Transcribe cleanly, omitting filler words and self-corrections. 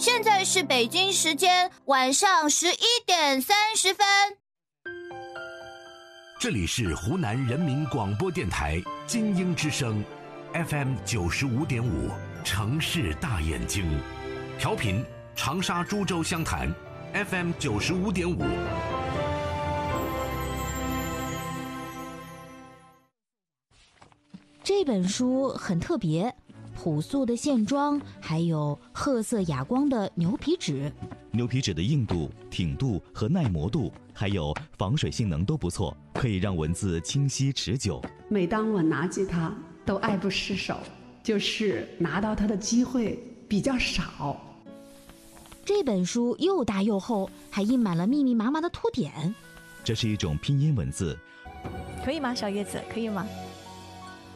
现在是北京时间晚上11:30。 这里是湖南人民广播电台金鹰之声 FM 95.5城市大眼睛，调频长沙株洲湘潭 FM 95.5。 这本书很特别，朴素的线装，还有褐色哑光的牛皮纸。 牛皮纸的硬度、挺度和耐磨度，还有防水性能都不错，可以让文字清晰持久。 每当我拿起它，都爱不释手，就是拿到它的机会比较少。 这本书又大又厚，还印满了密密麻麻的凸点。 这是一种拼音文字， 可以吗？小叶子，可以吗？